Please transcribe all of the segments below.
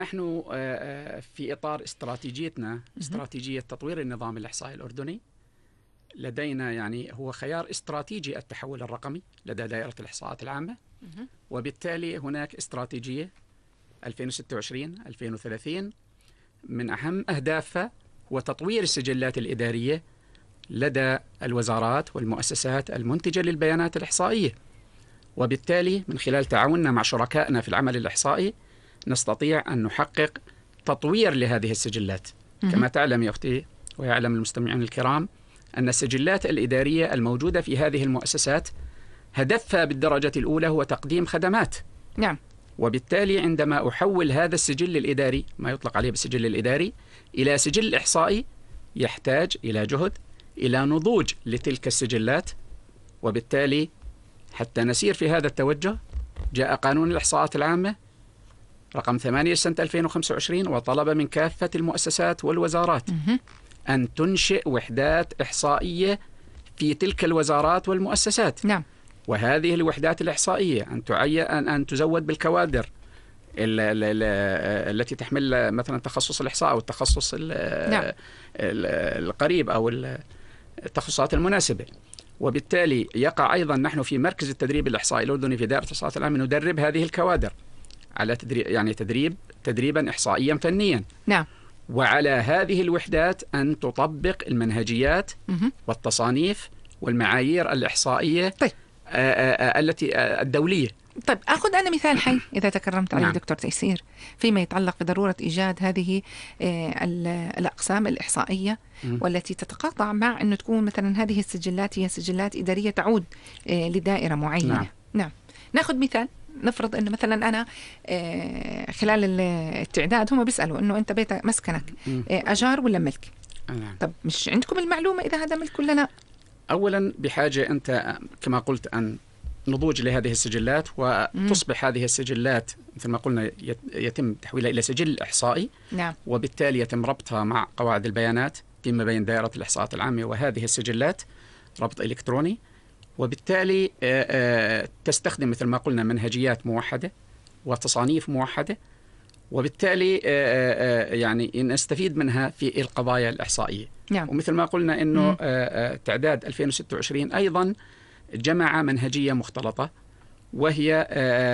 نحن في إطار استراتيجيتنا استراتيجية تطوير النظام الإحصائي الأردني، لدينا يعني هو خيار استراتيجي التحول الرقمي لدى دائرة الإحصاءات العامة، وبالتالي هناك استراتيجية 2026-2030 من أهم أهدافها هو تطوير السجلات الإدارية لدى الوزارات والمؤسسات المنتجة للبيانات الإحصائية. وبالتالي من خلال تعاوننا مع شركائنا في العمل الإحصائي نستطيع أن نحقق تطوير لهذه السجلات. كما تعلم يا أختي ويعلم المستمعين الكرام أن السجلات الإدارية الموجودة في هذه المؤسسات هدفها بالدرجة الأولى هو تقديم خدمات. نعم. وبالتالي عندما أحول هذا السجل الإداري، ما يطلق عليه بالسجل الإداري، إلى سجل إحصائي، يحتاج إلى جهد، إلى نضوج لتلك السجلات. وبالتالي حتى نسير في هذا التوجه جاء قانون الإحصاءات العامة رقم 8 سنة 2025 وطلب من كافة المؤسسات والوزارات أن تنشئ وحدات إحصائية في تلك الوزارات والمؤسسات. نعم. وهذه الوحدات الإحصائية أن تزود بالكوادر التي تحمل مثلا تخصص الإحصاء أو التخصص نعم. القريب أو التخصصات المناسبة. وبالتالي يقع أيضا نحن في مركز التدريب الإحصائي الأردني في دائرة الإحصاءات العامة ندرب هذه الكوادر على تدريبا إحصائيا فنيا. نعم. وعلى هذه الوحدات أن تطبق المنهجيات والتصانيف والمعايير الإحصائية طيب. التي الدولية. طيب أخذ أنا مثال حي إذا تكرمت علي. نعم. دكتور تيسير، فيما يتعلق بضرورة إيجاد هذه الأقسام الإحصائية والتي تتقاطع مع أنه تكون مثلا هذه السجلات هي سجلات إدارية تعود لدائرة معينة. نعم. نعم. نأخذ مثال، نفرض أنه مثلا أنا خلال التعداد هم بيسألوا أنه أنت بيتك مسكنك أجار ولا ملك؟ نعم. طب مش عندكم المعلومة إذا هذا ملك ولا لا؟ أولا بحاجة أنت كما قلت أن نضوج لهذه السجلات وتصبح هذه السجلات مثل ما قلنا يتم تحويلها إلى سجل إحصائي. نعم. وبالتالي يتم ربطها مع قواعد البيانات فيما بين دائرة الإحصاءات العامة وهذه السجلات ربط إلكتروني. وبالتالي تستخدم مثل ما قلنا منهجيات موحدة وتصانيف موحدة. وبالتالي يعني نستفيد منها في القضايا الإحصائية. نعم. ومثل ما قلنا أنه تعداد 2026 أيضا جمع منهجية مختلطة، وهي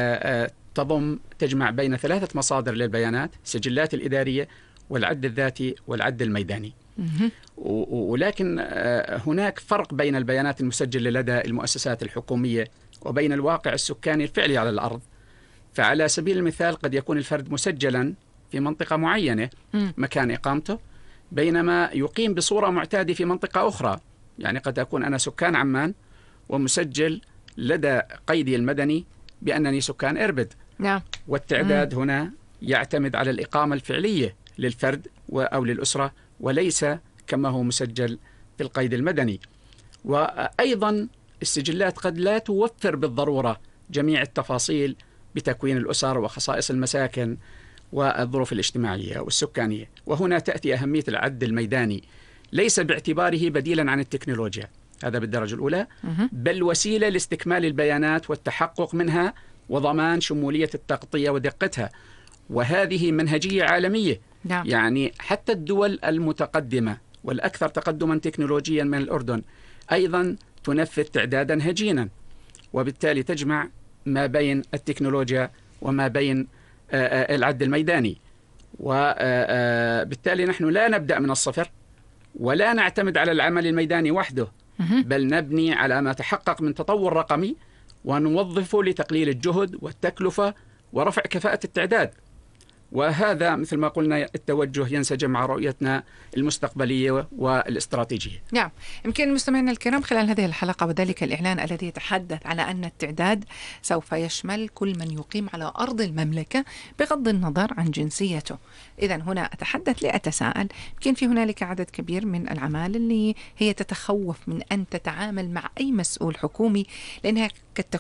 تجمع بين 3 مصادر للبيانات: السجلات الإدارية والعد الذاتي والعد الميداني. ولكن هناك فرق بين البيانات المسجلة لدى المؤسسات الحكومية وبين الواقع السكاني الفعلي على الأرض. فعلى سبيل المثال قد يكون الفرد مسجلا في منطقة معينة مكان إقامته، بينما يقيم بصورة معتادة في منطقة أخرى. يعني قد أكون أنا سكان عمان ومسجل لدى قيدي المدني بأنني سكان إربد. نعم. والتعداد هنا يعتمد على الإقامة الفعلية للفرد أو للأسرة، وليس كما هو مسجل في القيد المدني. وأيضا السجلات قد لا توفر بالضرورة جميع التفاصيل بتكوين الأسر وخصائص المساكن والظروف الاجتماعية والسكانية. وهنا تأتي أهمية العد الميداني، ليس باعتباره بديلا عن التكنولوجيا، هذا بالدرجة الأولى، بل وسيلة لاستكمال البيانات والتحقق منها وضمان شمولية التغطية ودقتها. وهذه منهجية عالمية. نعم. يعني حتى الدول المتقدمة والأكثر تقدما تكنولوجيا من الأردن أيضا تنفذ تعدادا هجينا، وبالتالي تجمع ما بين التكنولوجيا وما بين العد الميداني. وبالتالي نحن لا نبدأ من الصفر ولا نعتمد على العمل الميداني وحده، بل نبني على ما تحقق من تطور رقمي ونوظفه لتقليل الجهد والتكلفة ورفع كفاءة التعداد. وهذا مثل ما قلنا التوجه ينسجم مع رؤيتنا المستقبلية والاستراتيجية. نعم. يمكن مستمعينا الكرام خلال هذه الحلقة وذلك الإعلان الذي يتحدث على أن التعداد سوف يشمل كل من يقيم على أرض المملكة بغض النظر عن جنسيته. إذا هنا أتحدث لأتساءل، يمكن في هنالك عدد كبير من العمال اللي هي تتخوف من أن تتعامل مع أي مسؤول حكومي لأنها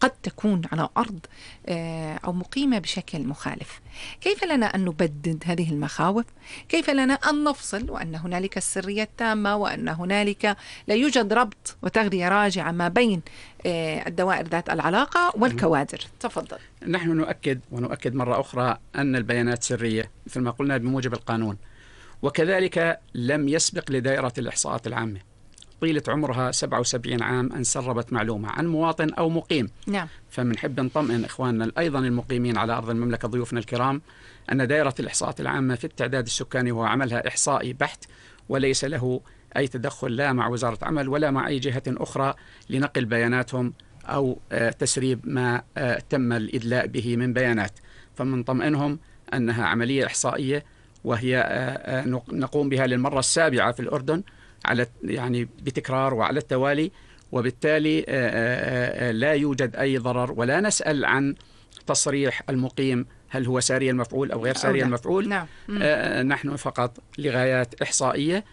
قد تكون على أرض أو مقيمة بشكل مخالف. كيف لنا أن نبدد هذه المخاوف؟ كيف لنا أن نفصل وأن هنالك السرية التامة، وأن هنالك لا يوجد ربط وتغذية راجعة ما بين الدوائر ذات العلاقة والكوادر؟ تفضل. نحن نؤكد مرة أخرى أن البيانات سرية مثل ما قلنا بموجب القانون، وكذلك لم يسبق لدائرة الإحصاءات العامة طيلة عمرها 77 عام أن سربت معلومة عن مواطن أو مقيم. نعم. فمنحب نطمئن إخواننا أيضا المقيمين على أرض المملكة ضيوفنا الكرام أن دائرة الإحصاءات العامة في التعداد السكاني هو عملها إحصائي بحت، وليس له أي تدخل لا مع وزارة عمل ولا مع أي جهة أخرى لنقل بياناتهم أو تسريب ما تم الإدلاء به من بيانات. فمنطمئنهم أنها عملية إحصائية، وهي نقوم بها للمرة السابعة في الأردن على يعني بتكرار وعلى التوالي، وبالتالي لا يوجد أي ضرر، ولا نسأل عن تصريح المقيم هل هو ساري المفعول أو غير ساري المفعول. نعم. نحن فقط لغايات إحصائية،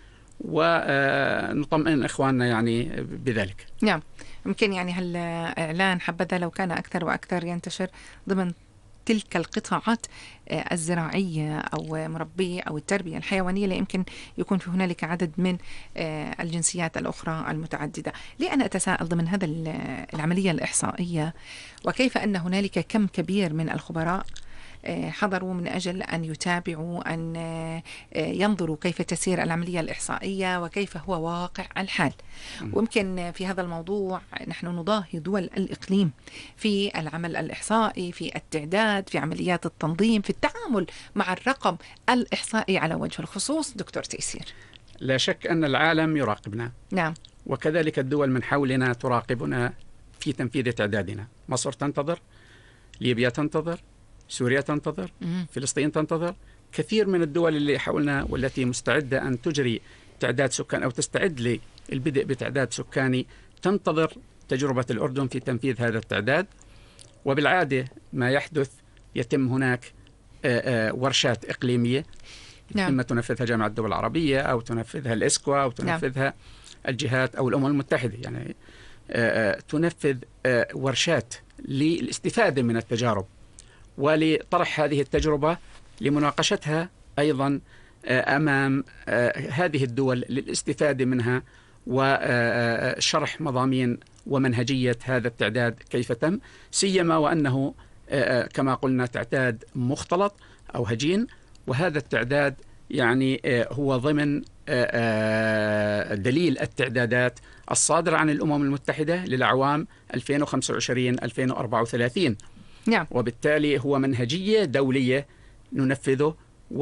ونطمئن إخواننا يعني بذلك. نعم. يمكن يعني هالإعلان حبذا لو كان أكثر وأكثر ينتشر ضمن تلك القطاعات الزراعية أو مربية أو التربية الحيوانية، اللي يمكن يكون في هنالك عدد من الجنسيات الأخرى المتعددة. لأنا أتساءل ضمن هذا العملية الإحصائية، وكيف أن هنالك كم كبير من الخبراء حضروا من أجل أن يتابعوا، أن ينظروا كيف تسير العملية الإحصائية وكيف هو واقع الحال. ويمكن في هذا الموضوع نحن نضاهي دول الإقليم في العمل الإحصائي، في التعداد، في عمليات التنظيم، في التعامل مع الرقم الإحصائي على وجه الخصوص. دكتور تيسير، لا شك أن العالم يراقبنا. نعم. وكذلك الدول من حولنا تراقبنا في تنفيذ تعدادنا. مصر تنتظر، ليبيا تنتظر، سوريا تنتظر، فلسطين تنتظر، كثير من الدول اللي حولنا والتي مستعدة أن تجري تعداد سكان أو تستعد للبدء بتعداد سكاني تنتظر تجربة الأردن في تنفيذ هذا التعداد. وبالعادة ما يحدث يتم هناك ورشات إقليمية، نعم. إما تنفذها جامعة الدول العربية أو تنفذها الإسكوا أو تنفذها نعم. الجهات أو الأمم المتحدة، يعني تنفذ ورشات للاستفادة من التجارب ولطرح هذه التجربة لمناقشتها أيضا أمام هذه الدول للاستفادة منها وشرح مضامين ومنهجية هذا التعداد كيف تم، سيما وأنه كما قلنا تعداد مختلط أو هجين. وهذا التعداد يعني هو ضمن دليل التعدادات الصادرة عن الأمم المتحدة للأعوام 2025-2034. نعم. وبالتالي هو منهجية دولية ننفذه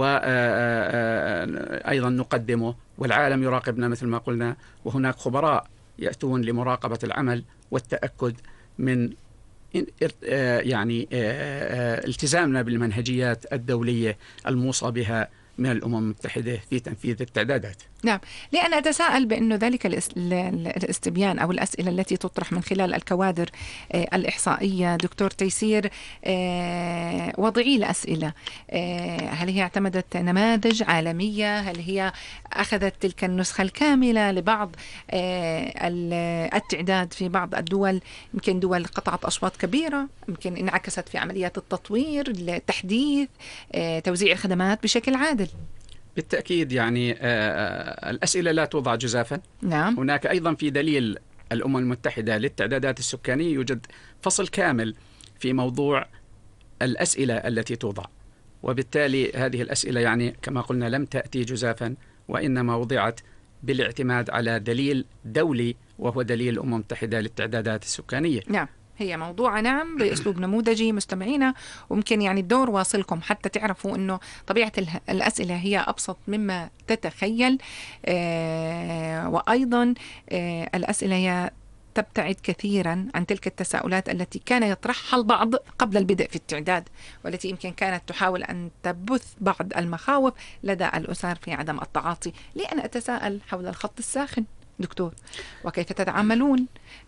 وأيضا نقدمه، والعالم يراقبنا مثل ما قلنا، وهناك خبراء يأتون لمراقبة العمل والتأكد من يعني التزامنا بالمنهجيات الدولية الموصى بها من الأمم المتحدة في تنفيذ التعدادات. نعم. لأن أتساءل بأنه ذلك الاستبيان أو الأسئلة التي تطرح من خلال الكوادر الإحصائية دكتور تيسير، وضعي الأسئلة، هل هي اعتمدت نماذج عالمية؟ هل هي أخذت تلك النسخة الكاملة لبعض التعداد في بعض الدول؟ يمكن دول قطعت أشواط كبيرة، يمكن انعكست في عمليات التطوير، التحديث، توزيع الخدمات بشكل عادل. بالتأكيد يعني الأسئلة لا توضع جزافا. نعم. هناك أيضا في دليل الأمم المتحدة للتعدادات السكانية يوجد فصل كامل في موضوع الأسئلة التي توضع، وبالتالي هذه الأسئلة يعني كما قلنا لم تأتي جزافا، وإنما وضعت بالاعتماد على دليل دولي وهو دليل الأمم المتحدة للتعدادات السكانية. نعم. هي موضوع نعم بأسلوب نموذجي مستمعينا، وممكن يعني الدور واصلكم حتى تعرفوا أنه طبيعة الأسئلة هي أبسط مما تتخيل، وأيضا الأسئلة هي تبتعد كثيرا عن تلك التساؤلات التي كان يطرحها البعض قبل البدء في التعداد، والتي يمكن كانت تحاول أن تبث بعض المخاوف لدى الأسر في عدم التعاطي. لأن أتساءل حول الخط الساخن دكتور، وكيف تتعاملون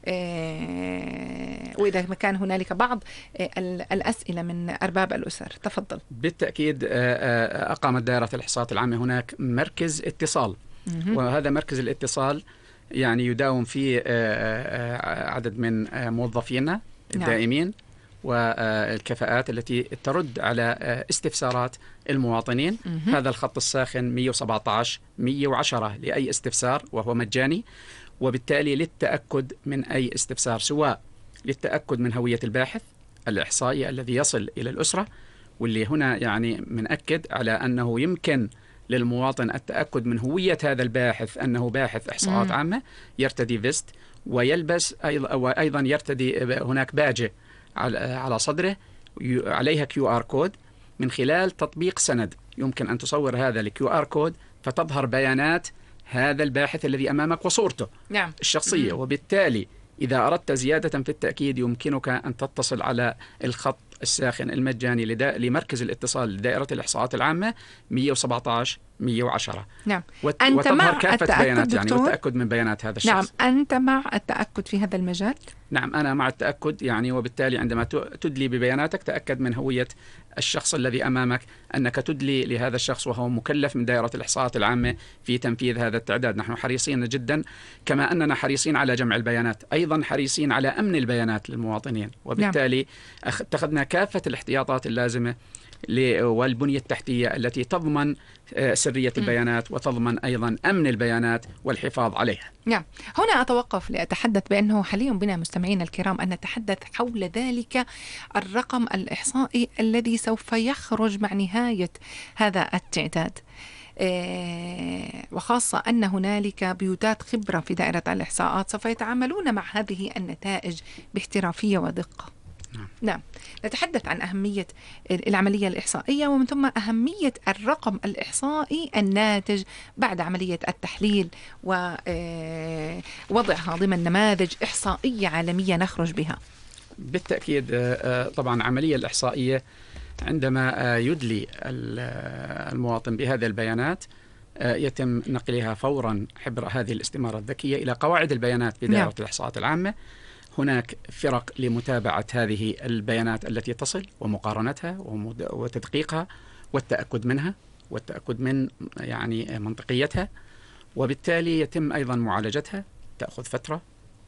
وإذا كان هنالك بعض الأسئلة من أرباب الأسر؟ تفضل. بالتأكيد أقامت دائرة الإحصاءات العامة هناك مركز اتصال، وهذا مركز الاتصال يعني يداوم فيه عدد من موظفينا الدائمين والكفاءات التي ترد على استفسارات المواطنين. هذا الخط الساخن 117 110 لأي استفسار وهو مجاني، وبالتالي للتأكد من أي استفسار، سواء للتأكد من هوية الباحث الإحصائي الذي يصل إلى الأسرة، واللي هنا يعني منأكد على أنه يمكن للمواطن التأكد من هوية هذا الباحث أنه باحث إحصاءات عامة، يرتدي فيست ويلبس أيضا يرتدي هناك باجة على صدره عليها QR كود. من خلال تطبيق سند يمكن أن تصور هذا الQR كود فتظهر بيانات هذا الباحث الذي أمامك وصورته الشخصية. وبالتالي إذا أردت زيادة في التأكيد يمكنك أن تتصل على الخط الساخن المجاني لمركز الاتصال لدائرة الإحصاءات العامة 117 110. نعم. وتظهر كافة بيانات يعني والتأكد من بيانات هذا الشخص. نعم، أنت مع التأكد في هذا المجال؟ نعم، أنا مع التأكد يعني، وبالتالي عندما تدلي ببياناتك تأكد من هوية الشخص الذي أمامك، أنك تدلي لهذا الشخص وهو مكلف من دائرة الإحصاءات العامة في تنفيذ هذا التعداد. نحن حريصين جدا، كما أننا حريصين على جمع البيانات أيضا حريصين على أمن البيانات للمواطنين، وبالتالي اتخذنا كافة الاحتياطات اللازمة والبنية التحتية التي تضمن سرية البيانات وتضمن أيضا أمن البيانات والحفاظ عليها. نعم، هنا أتوقف لأتحدث بأنه حاليا بنا مستمعين الكرام أن نتحدث حول ذلك الرقم الإحصائي الذي سوف يخرج مع نهاية هذا التعداد، وخاصة أن هنالك بيوتات خبرة في دائرة الإحصاءات سوف يتعاملون مع هذه النتائج باحترافية ودقة. نعم، نتحدث عن أهمية العملية الإحصائية ومن ثم أهمية الرقم الإحصائي الناتج بعد عملية التحليل ووضعها ضمن نماذج إحصائية عالمية نخرج بها. بالتأكيد طبعا عملية الإحصائية عندما يدلي المواطن بهذه البيانات يتم نقلها فورا عبر هذه الاستمارة الذكية إلى قواعد البيانات بدائرة الإحصاءات العامة. هناك فرق لمتابعة هذه البيانات التي تصل ومقارنتها وتدقيقها والتأكد منها والتأكد من يعني منطقيتها، وبالتالي يتم أيضا معالجتها، تأخذ فترة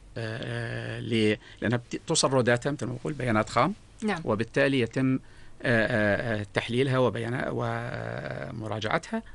لأنها توصل داتا مثل ما نقول بيانات خام. نعم. وبالتالي يتم تحليلها ومراجعتها،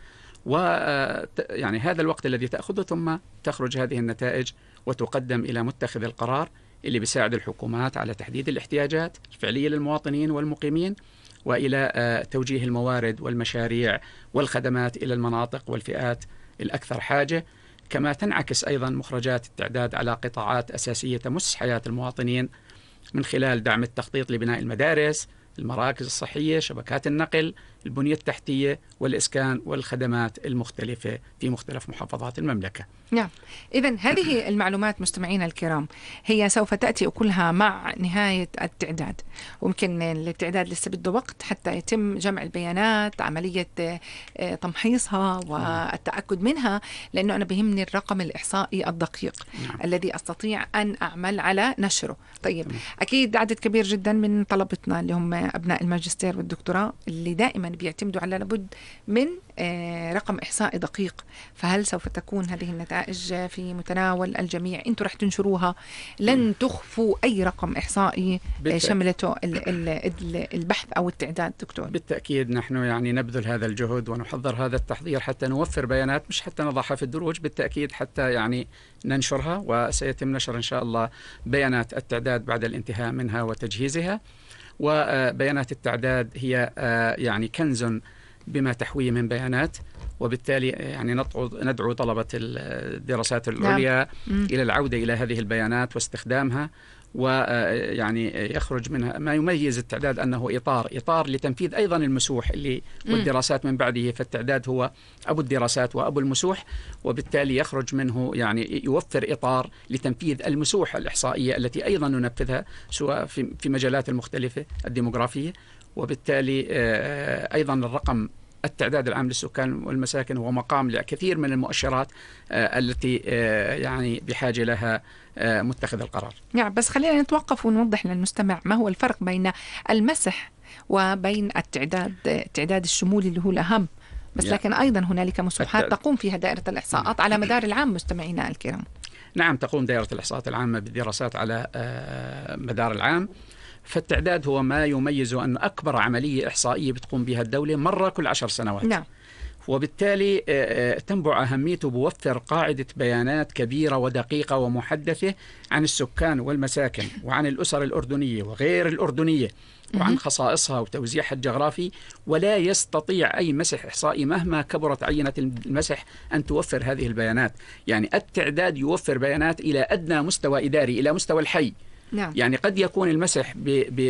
ويعني هذا الوقت الذي تأخذه، ثم تخرج هذه النتائج وتقدم إلى متخذ القرار اللي بيساعد الحكومات على تحديد الاحتياجات الفعلية للمواطنين والمقيمين، وإلى توجيه الموارد والمشاريع والخدمات إلى المناطق والفئات الأكثر حاجة. كما تنعكس أيضا مخرجات التعداد على قطاعات أساسية تمس حياة المواطنين من خلال دعم التخطيط لبناء المدارس، المراكز الصحية، شبكات النقل، البنية التحتية والإسكان والخدمات المختلفة في مختلف محافظات المملكة. نعم، إذن هذه المعلومات مستمعينا الكرام هي سوف تأتي كلها مع نهاية التعداد، ويمكن التعداد لسه بده وقت حتى يتم جمع البيانات، عملية تمحيصها والتأكد منها، لأنه أنا بهمني الرقم الإحصائي الدقيق الذي أستطيع أن أعمل على نشره. طيب، أكيد عدد كبير جدا من طلبتنا اللي هم أبناء الماجستير والدكتوراه اللي دائما بيعتمدوا على لابد من رقم إحصائي دقيق، فهل سوف تكون هذه النتائج في متناول الجميع؟ أنتم رح تنشروها، لن تخفوا أي رقم إحصائي شملته البحث أو التعداد دكتور؟ بالتأكيد نحن يعني نبذل هذا الجهد ونحضر هذا التحضير حتى نوفر بيانات، مش حتى نضعها في الدروج، بالتأكيد حتى يعني ننشرها، وسيتم نشر إن شاء الله بيانات التعداد بعد الانتهاء منها وتجهيزها. وبيانات التعداد هي يعني كنز بما تحويه من بيانات، وبالتالي يعني ندعو طلبة الدراسات العليا إلى العودة إلى هذه البيانات واستخدامها، ويعني يخرج منها ما يميز التعداد أنه إطار لتنفيذ أيضا المسوح اللي والدراسات من بعده، فالتعداد هو أبو الدراسات وأبو المسوح، وبالتالي يخرج منه يعني يوفر إطار لتنفيذ المسوح الإحصائية التي أيضا ننفذها سواء في مجالات المختلفة الديموغرافية. وبالتالي أيضا الرقم التعداد العام للسكان والمساكن هو مقام لكثير من المؤشرات التي يعني بحاجة لها متخذ القرار. يعني بس خلينا نتوقف ونوضح للمستمع ما هو الفرق بين المسح وبين التعداد الشمولي اللي هو الأهم، بس لكن أيضا هنالك مسوحات تقوم فيها دائرة الإحصاءات على مدار العام. مستمعينا الكرام، نعم، تقوم دائرة الإحصاءات العامة بالدراسات على مدار العام. فالتعداد هو ما يميز أن أكبر عملية إحصائية بتقوم بها الدولة مرة كل 10 سنوات. نعم. وبالتالي تنبع أهميته بوفر قاعدة بيانات كبيرة ودقيقة ومحدثة عن السكان والمساكن وعن الأسر الأردنية وغير الأردنية وعن خصائصها وتوزيعها الجغرافي. ولا يستطيع أي مسح إحصائي مهما كبرت عينة المسح أن توفر هذه البيانات. يعني التعداد يوفر بيانات إلى أدنى مستوى إداري، إلى مستوى الحي. نعم. يعني قد يكون المسح